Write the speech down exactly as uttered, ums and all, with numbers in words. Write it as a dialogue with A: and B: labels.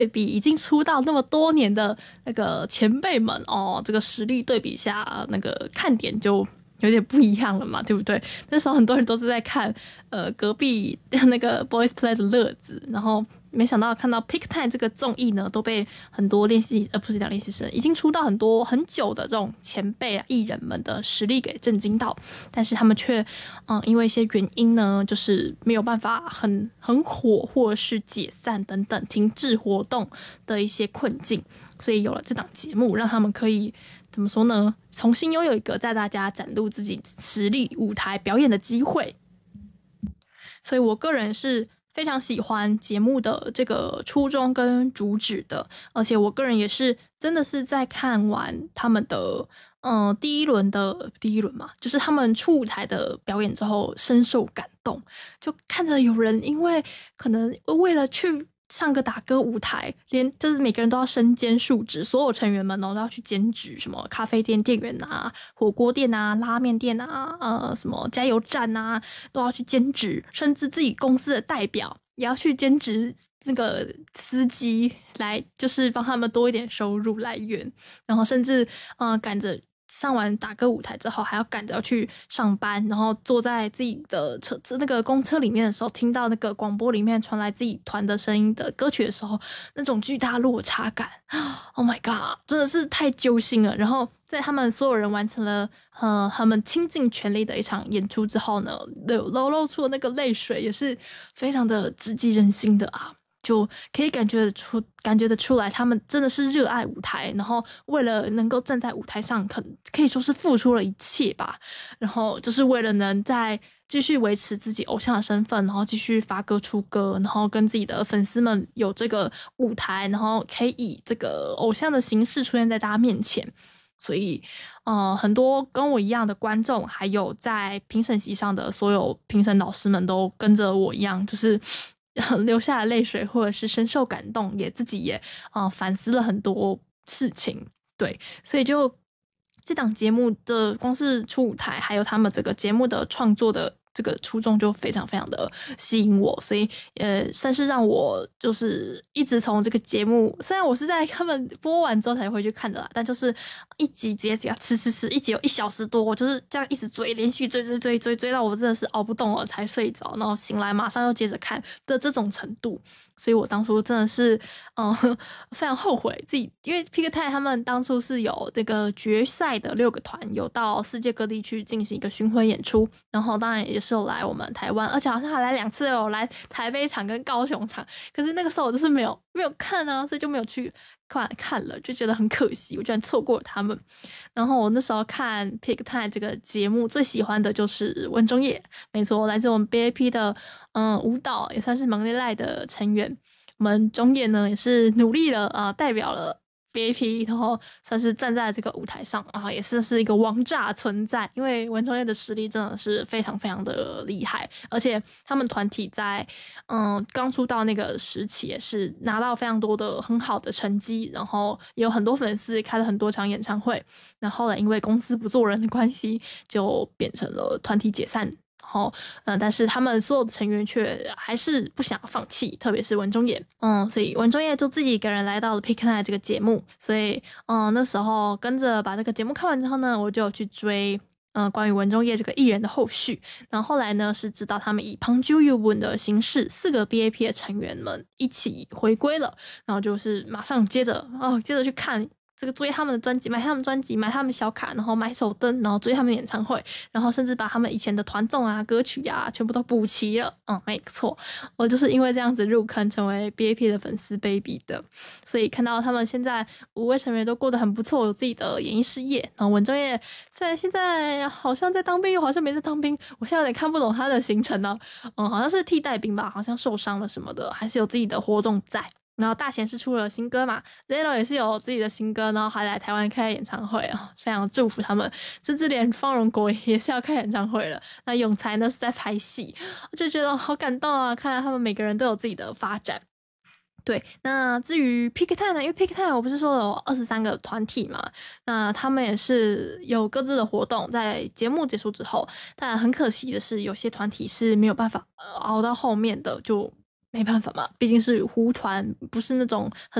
A: 比已经出道那么多年的那个前辈们哦，这个实力对比下，那个看点就有点不一样了嘛，对不对？那时候很多人都是在看呃隔壁那个 Boys Play 的乐子，然后没想到看到 Peak Time 这个综艺呢，都被很多练习呃不是讲练习生，已经出道很多很久的这种前辈啊艺人们的实力给震惊到，但是他们却嗯因为一些原因呢，就是没有办法很很火，或者是解散等等停滞活动的一些困境，所以有了这档节目，让他们可以怎么说呢？重新拥有一个在大家展露自己实力舞台表演的机会。所以我个人是非常喜欢节目的这个初衷跟主旨的，而且我个人也是真的是在看完他们的嗯、呃、第一轮的第一轮嘛，就是他们出舞台的表演之后深受感动，就看着有人因为可能为了去上个打歌舞台，连就是每个人都要身兼数职，所有成员们都要去兼职，什么咖啡店店员啊、火锅店啊、拉面店啊、呃什么加油站啊，都要去兼职，甚至自己公司的代表也要去兼职那个司机，来就是帮他们多一点收入来源，然后甚至呃赶着上完打歌舞台之后，还要赶着要去上班，然后坐在自己的车那个公车里面的时候，听到那个广播里面传来自己团的声音的歌曲的时候，那种巨大落差感 ，Oh my god， 真的是太揪心了。然后在他们所有人完成了呃他们倾尽全力的一场演出之后呢，流流露出的那个泪水也是非常的直击人心的啊。就可以感觉得出，感觉得出来，他们真的是热爱舞台，然后为了能够站在舞台上，可可以说是付出了一切吧。然后就是为了能在继续维持自己偶像的身份，然后继续发歌出歌，然后跟自己的粉丝们有这个舞台，然后可以以这个偶像的形式出现在大家面前。所以，呃，很多跟我一样的观众，还有在评审席上的所有评审老师们都跟着我一样，就是流下了泪水，或者是深受感动，也自己也呃反思了很多事情。对，所以就这档节目的光是出舞台，还有他们这个节目的创作的这个初衷就非常非常的吸引我，所以呃，算是让我就是一直从这个节目，虽然我是在他们播完之后才回去看的啦，但就是一集直接给它吃吃吃，一集有一小时多，我就是这样一直追，连续追追追追追到我真的是熬不动了才睡着，然后醒来马上又接着看的这种程度。所以我当初真的是嗯非常后悔自己，因为 Peak Time 他们当初是有这个决赛的六个团有到世界各地去进行一个巡回演出，然后当然也是有来我们台湾，而且好像还来两次，有来台北场跟高雄场，可是那个时候我就是没有没有看啊，所以就没有去看看了，就觉得很可惜，我居然错过了他们。然后我那时候看 Peak Time 这个节目最喜欢的就是文中叶，没错，来自我们 B A P 的嗯舞蹈，也算是 Monday Night 的成员。我们中叶呢也是努力了啊、呃，代表了 B A P， 然后算是站在这个舞台上啊，也是是一个王炸存在。因为文中叶的实力真的是非常非常的厉害，而且他们团体在嗯刚出道那个时期也是拿到非常多的很好的成绩，然后也有很多粉丝开了很多场演唱会。那后来因为公司不做人的关系，就变成了团体解散。然后，嗯，但是他们所有的成员却还是不想放弃，特别是文中叶，嗯，所以文中叶就自己一个人来到了 Peak Time 这个节目，所以，嗯，那时候跟着把这个节目看完之后呢，我就有去追，嗯、呃，关于文中叶这个艺人的后续。然后后来呢，是知道他们以 Pangju Yubun 的形式，四个 B A P 的成员们一起回归了，然后就是马上接着，哦，接着去看。这个追他们的专辑，买他们专辑，买他们小卡，然后买手灯，然后追他们演唱会，然后甚至把他们以前的团综啊、歌曲啊全部都补齐了。嗯，没错，我就是因为这样子入坑，成为 B A P 的粉丝 baby 的。所以看到他们现在五位成员都过得很不错，有自己的演艺事业。然后文中叶虽然现在好像在当兵，又好像没在当兵，我现在有点看不懂他的行程呢、啊。嗯，好像是替代兵吧，好像受伤了什么的，还是有自己的活动在。然后大贤是出了新歌嘛 ，Zero 也是有自己的新歌，然后还来台湾开演唱会啊，非常祝福他们。甚至连方荣国也是要开演唱会了。那永才呢是在拍戏，我就觉得好感动啊！看到他们每个人都有自己的发展。对，那至于 Peak Time 呢？因为 Peak Time 我不是说有二十三个团体嘛，那他们也是有各自的活动，在节目结束之后，但很可惜的是，有些团体是没有办法、呃、熬到后面的，就没办法嘛，毕竟是舞团，不是那种很